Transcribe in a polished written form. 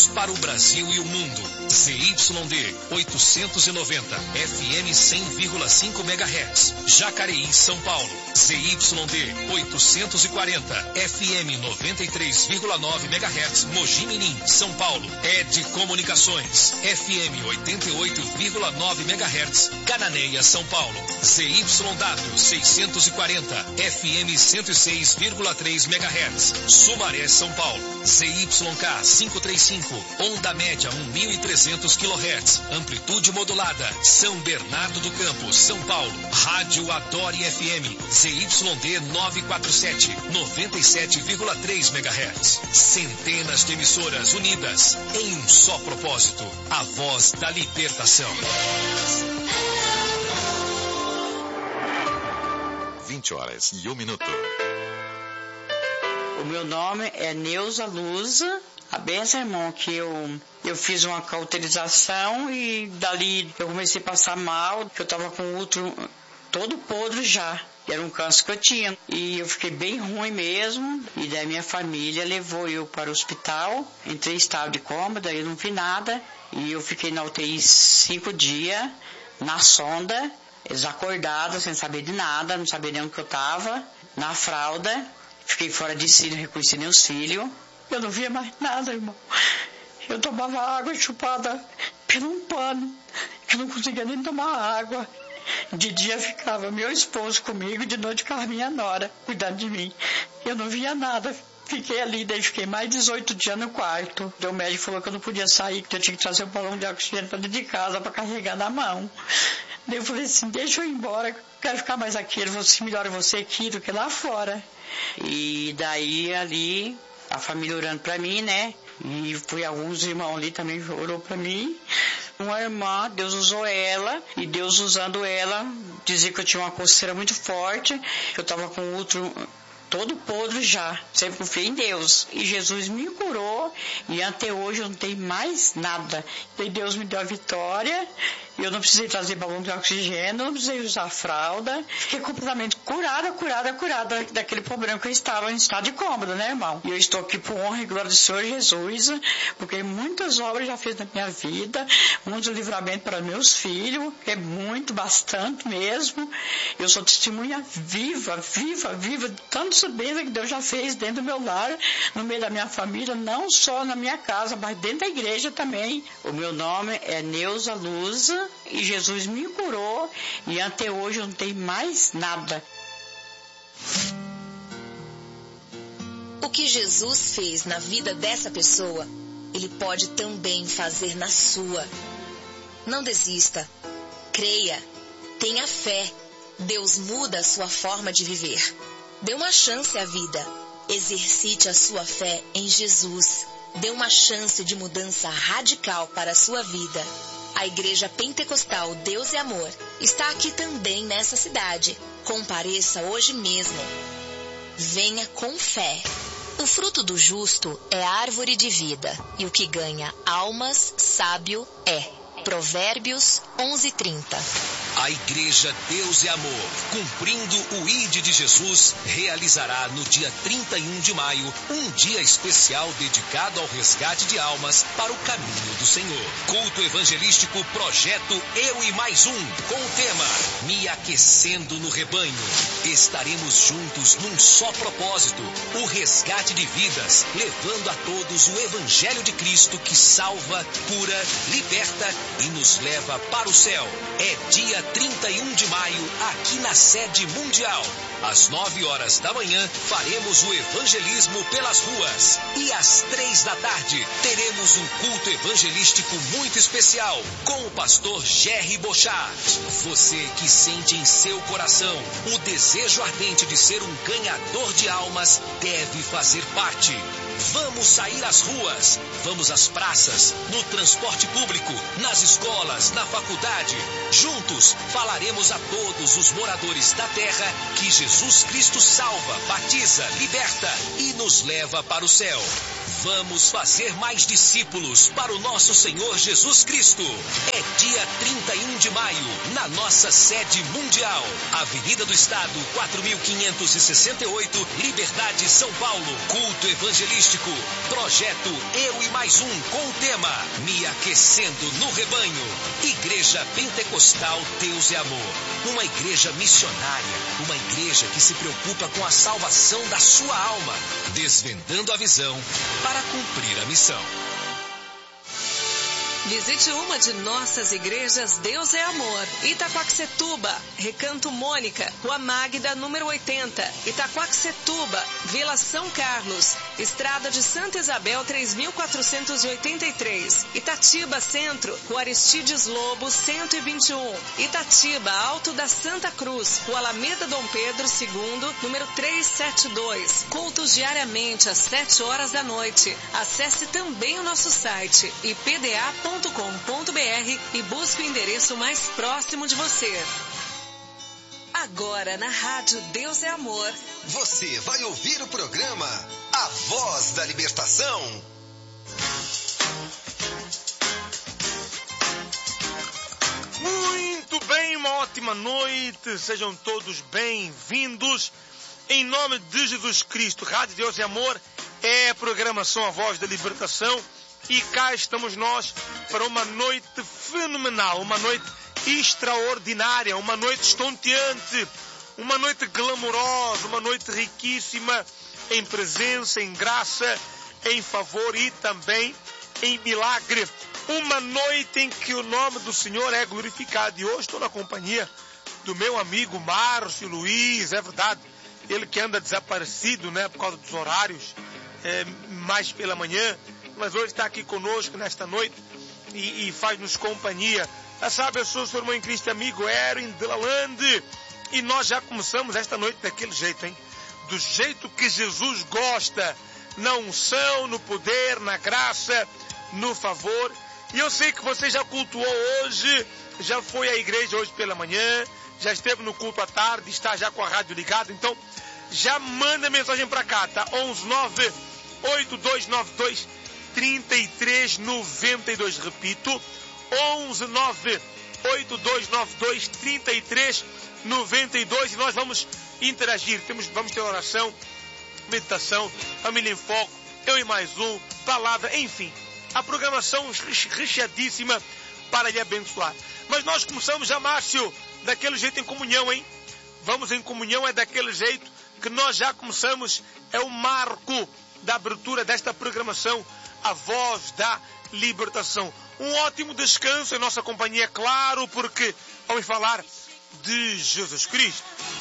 Para o Brasil e o mundo, ZYD 890, FM 100,5 MHz, Jacareí, São Paulo. ZYD 840, FM 93,9 MHz, Mogi Mirim, São Paulo. ED Comunicações, FM 88,9 MHz, Cananéia, São Paulo. ZYW 640, FM 106,3 MHz, Sumaré, São Paulo. ZYK 535, onda média 1.300 kHz, amplitude modulada, São Bernardo do Campo, São Paulo. Rádio Adore FM, ZYD 947, 97,3 MHz. Centenas de emissoras unidas em um só propósito, a voz da libertação. 20h01. O meu nome é Neuza Luza. A benção, irmão, que eu fiz uma cauterização e dali eu comecei a passar mal, que eu tava com o útero todo podre já. Era um câncer que eu tinha. E eu fiquei bem ruim mesmo. E daí minha família levou eu para o hospital. Entrei em estado de coma, daí eu não vi nada. E eu fiquei na UTI 5 dias, na sonda, desacordada, sem saber de nada, não sabia nem onde que eu tava, na fralda. Fiquei fora de si, não reconheci nem os filhos. Eu não via mais nada, irmão. Eu tomava água chupada por um pano. Eu não conseguia nem tomar água. De dia ficava meu esposo comigo, de noite ficava minha nora, cuidando de mim. Eu não via nada. Fiquei ali, daí fiquei mais de 18 dias no quarto. O médico falou que eu não podia sair, que eu tinha que trazer um balão de oxigênio para dentro de casa para carregar na mão. Daí eu falei assim, deixa eu ir embora, quero ficar mais aqui. Ele falou assim, melhor você aqui do que lá fora. E daí ali, a família orando pra mim, né? E foi alguns irmãos ali também orou pra mim. Uma irmã, Deus usou ela, e Deus usando ela, dizia que eu tinha uma coceira muito forte, que eu tava com o útero todo podre já, sempre confiei em Deus. E Jesus me curou, e até hoje eu não tenho mais nada. E Deus me deu a vitória, eu não precisei trazer balão de oxigênio, não precisei usar fralda. Fiquei completamente curada daquele problema que eu estava em estado de coma, né, irmão? E eu estou aqui por honra e glória do Senhor Jesus, porque muitas obras já fez na minha vida, muitos livramentos para meus filhos, é muito, bastante mesmo. Eu sou testemunha viva de tantas bênçãos que Deus já fez dentro do meu lar, no meio da minha família, não só na minha casa, mas dentro da igreja também. O meu nome é Neuza Luza, e Jesus me curou, e até hoje eu não tenho mais nada. O que Jesus fez na vida dessa pessoa, Ele pode também fazer na sua. Não desista. Creia. Tenha fé. Deus muda a sua forma de viver. Dê uma chance à vida. Exercite a sua fé em Jesus. Dê uma chance de mudança radical para a sua vida. A Igreja Pentecostal Deus e Amor está aqui também nessa cidade. Compareça hoje mesmo. Venha com fé. O fruto do justo é árvore de vida, e o que ganha almas, sábio é. Provérbios 11:30. A Igreja Deus e Amor, cumprindo o ID de Jesus, realizará no dia 31 de maio um dia especial dedicado ao resgate de almas para o caminho do Senhor. Culto evangelístico Projeto Eu e Mais Um, com o tema Me Aquecendo no Rebanho. Estaremos juntos num só propósito, o resgate de vidas, levando a todos o Evangelho de Cristo que salva, cura, liberta e nos leva para o céu. É dia 31 de maio, aqui na sede mundial. Às 9 horas da manhã, faremos o evangelismo pelas ruas. E às 3 da tarde, teremos um culto evangelístico muito especial, com o pastor Jerry Bochart. Você que sente em seu coração o desejo ardente de ser um ganhador de almas, deve fazer parte. Vamos sair às ruas, vamos às praças, no transporte público, nas escolas, na faculdade. Juntos, falaremos a todos os moradores da terra que Jesus Cristo salva, batiza, liberta e nos leva para o céu. Vamos fazer mais discípulos para o nosso Senhor Jesus Cristo. É dia 31 de maio, na nossa sede mundial. Avenida do Estado, 4568, Liberdade, São Paulo. Culto evangelístico. Projeto Eu e Mais Um, com o tema Me Aquecendo no Rebanho. Igreja Pentecostal Deus é Amor. Uma igreja missionária. Uma igreja que se preocupa com a salvação da sua alma. Desvendando a visão para cumprir a missão. Visite uma de nossas igrejas Deus é Amor. Itaquaquecetuba, Recanto Mônica, Rua Magda, número 80. Itaquaquecetuba, Vila São Carlos, Estrada de Santa Isabel, 3483. Itatiba Centro, Rua Aristides Lobo, 121. Itatiba, Alto da Santa Cruz, Rua Alameda Dom Pedro II, número 372. Cultos diariamente às 7 horas da noite. Acesse também o nosso site ipda.com.br e busque o endereço mais próximo de você. Agora na Rádio Deus é Amor. Você vai ouvir o programa A Voz da Libertação. Muito bem, uma ótima noite. Sejam todos bem-vindos. Em nome de Jesus Cristo, Rádio Deus é Amor é a programação A Voz da Libertação. E cá estamos nós para uma noite fenomenal, uma noite extraordinária, uma noite estonteante, uma noite glamourosa, uma noite riquíssima em presença, em graça, em favor e também em milagre. Uma noite em que o nome do Senhor é glorificado. E hoje estou na companhia do meu amigo Márcio Luiz, é verdade, ele que anda desaparecido, né, por causa dos horários, mais pela manhã. Mas hoje está aqui conosco nesta noite e faz-nos companhia. Já sabe, eu sou o seu irmão em Cristo amigo Erin Delalande e nós já começamos esta noite daquele jeito, hein? Do jeito que Jesus gosta, na unção, no poder, na graça, no favor. E eu sei que você já cultuou hoje, já foi à igreja hoje pela manhã, já esteve no culto à tarde, está já com a rádio ligada, então já manda mensagem para cá, tá? 119-8292-3392, repito, 119-8292-3392, e nós vamos interagir, vamos ter oração, meditação, família em foco, eu e mais um, palavra, enfim, a programação recheadíssima para lhe abençoar. Mas nós começamos já, Márcio, daquele jeito em comunhão, hein? Vamos em comunhão, é daquele jeito que nós já começamos, é o marco da abertura desta programação, A Voz da Libertação. Um ótimo descanso em nossa companhia, claro, porque vamos falar de Jesus Cristo.